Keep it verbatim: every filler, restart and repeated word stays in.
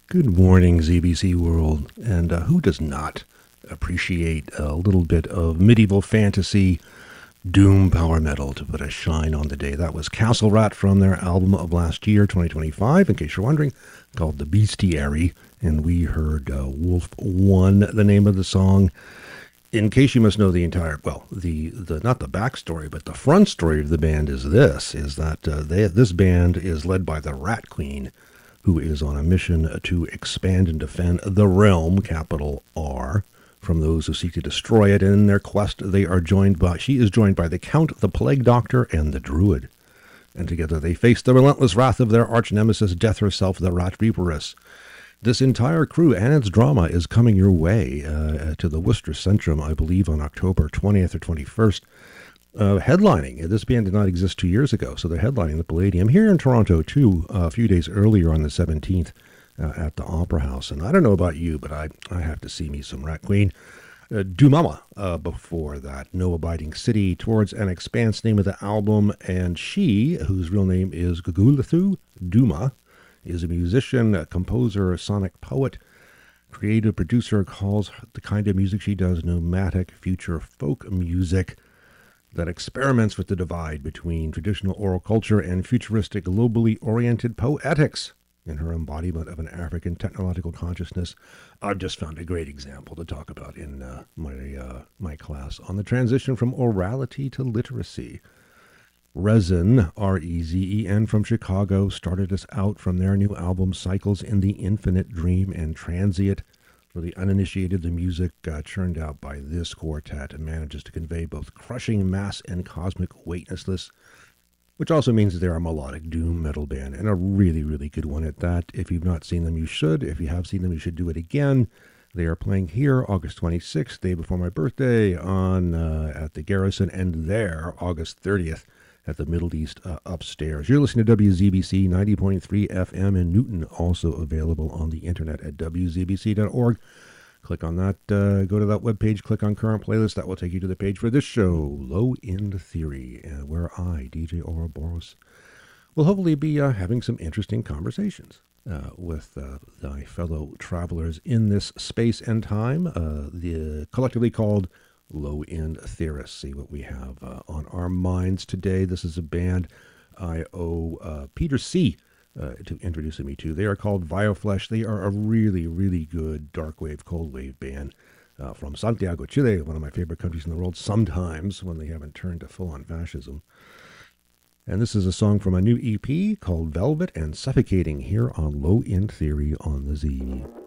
Good morning, Z B C World. And uh, who does not appreciate a little bit of medieval fantasy, doom power metal to put a shine on the day? That was Castle Rat from their album of last year, twenty twenty-five, in case you're wondering, called The Bestiary. And we heard uh, Wolf One, the name of the song. In case you must know the entire, well, the, the not the backstory, but the front story of the band is this, is that uh, they, this band is led by the Rat Queen, who is on a mission to expand and defend the realm, capital R, from those who seek to destroy it. And in their quest, they are joined by, she is joined by the Count, the Plague Doctor, and the Druid. And together they face the relentless wrath of their arch nemesis, Death herself, the Rat Reaperess. This entire crew and its drama is coming your way uh, to the Worcester Centrum, I believe, on October twentieth or twenty-first. Uh, headlining. This band did not exist two years ago, so they're headlining the Palladium here in Toronto, too, uh, a few days earlier on the seventeenth uh, at the Opera House. And I don't know about you, but I, I have to see me some Rat Queen. Uh, Do Mama uh, before that. No Abiding City, Towards an Expanse, name of the album. And she, whose real name is Gugulathu Duma, is a musician, a composer, a sonic poet, creative producer, calls the kind of music she does nomadic future folk music that experiments with the divide between traditional oral culture and futuristic, globally oriented poetics in her embodiment of an African technological consciousness. I've just found a great example to talk about in uh, my uh, my class on the transition from orality to literacy. Rezen, R E Z E N, from Chicago, started us out from their new album, Cycles in the Infinite Dream and Transient. For the uninitiated, the music uh, churned out by this quartet manages to convey both crushing mass and cosmic weightlessness, which also means that they're a melodic doom metal band, and a really, really good one at that. If you've not seen them, you should. If you have seen them, you should do it again. They are playing here August twenty-sixth, day before my birthday, on uh, at the Garrison, and there August thirtieth at the Middle East uh, Upstairs. You're listening to W Z B C ninety point three F M in Newton, also available on the internet at W Z B C dot org. Click on that, uh, go to that webpage, click on current playlist. That will take you to the page for this show, Low End Theory, uh, where I, D J Ouroboros, will hopefully be uh, having some interesting conversations uh, with uh, my fellow travelers in this space and time, uh, the collectively called Low End Theorists. See what we have uh, on our minds today. This is a band I owe uh, Peter C. Uh, to introducing me to. They are called Vioflesh. They are a really, really good dark wave, cold wave band uh, from Santiago, Chile, one of my favorite countries in the world, sometimes when they haven't turned to full-on fascism. And this is a song from a new E P called Velvet and Suffocating here on Low End Theory on the Z.